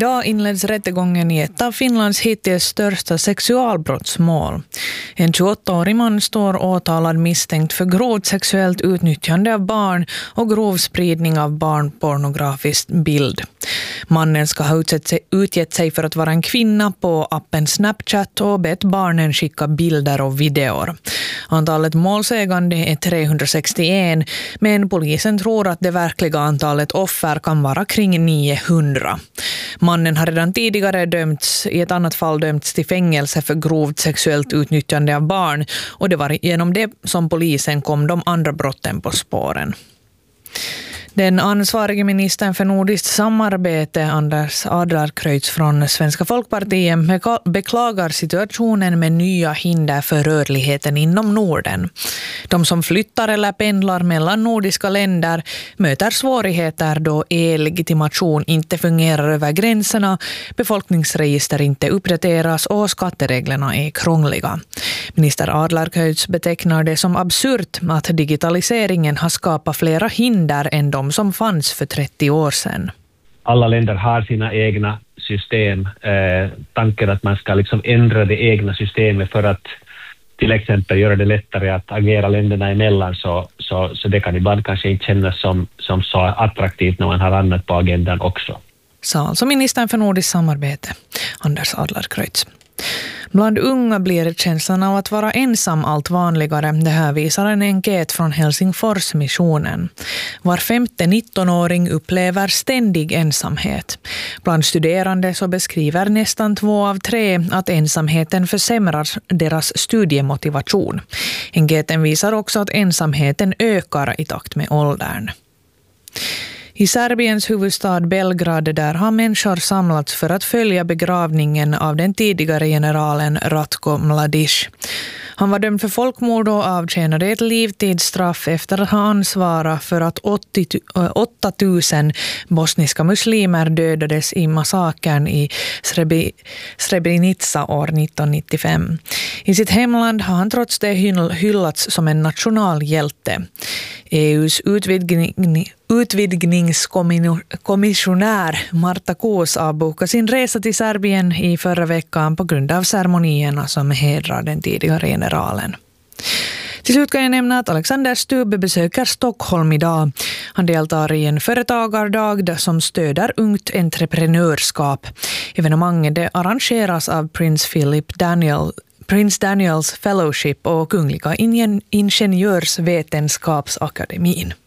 Idag inleds rättegången i ett av Finlands hittills största sexualbrottsmål. En 28-årig man står åtalad misstänkt för grovt sexuellt utnyttjande av barn och grov spridning av barnpornografisk bild. Mannen ska ha utgett sig för att vara en kvinna på appen Snapchat och bett barnen skicka bilder och videor. Antalet målsägande är 361, men polisen tror att det verkliga antalet offer kan vara kring 900. Mannen har redan tidigare i ett annat fall dömts till fängelse för grovt sexuellt utnyttjande av barn, och det var genom det som polisen kom de andra brotten på spåren. Den ansvarige ministern för nordiskt samarbete, Anders Adlercreutz från Svenska Folkpartiet, beklagar situationen med nya hinder för rörligheten inom Norden. De som flyttar eller pendlar mellan nordiska länder möter svårigheter då e-legitimation inte fungerar över gränserna, befolkningsregister inte uppdateras och skattereglerna är krångliga. Minister Adlercreutz betecknar det som absurt att digitaliseringen har skapat flera hinder än de som fanns för 30 år sedan. Alla länder har sina egna system. Tanken att man ska liksom ändra det egna systemet för att till exempel göra det lättare att agera länderna emellan, så det kan ibland kanske inte kännas som så attraktivt när man har annat på agendan också. Sa alltså ministern för nordiskt samarbete, Anders Adlercreutz. Bland unga blir känslan av att vara ensam allt vanligare. Det här visar en enkät från Helsingforsmissionen. Var 5:e 19-åring upplever ständig ensamhet. Bland studerande så beskriver nästan 2 av 3 att ensamheten försämrar deras studiemotivation. Enkäten visar också att ensamheten ökar i takt med åldern. I Serbiens huvudstad Belgrad där har människor samlats för att följa begravningen av den tidigare generalen Ratko Mladic. Han var dömd för folkmord och avtjänade ett livstidsstraff efter att ha ansvarat för att 8 000 bosniska muslimer dödades i massakern i Srebrenica år 1995. I sitt hemland har han trots det hyllats som en nationalhjälte. EUs utvidgningskommissionär Marta Kos avbokade sin resa till Serbien i förra veckan på grund av ceremonierna som hedrar den tidigare generalen. Till slut kan jag nämna att Alexander Stubb besöker Stockholm idag. Han deltar i en företagardag som stöder ungt entreprenörskap. Evenemanget arrangeras av Prince Daniels Fellowship och Kungliga Ingenjörsvetenskapsakademin.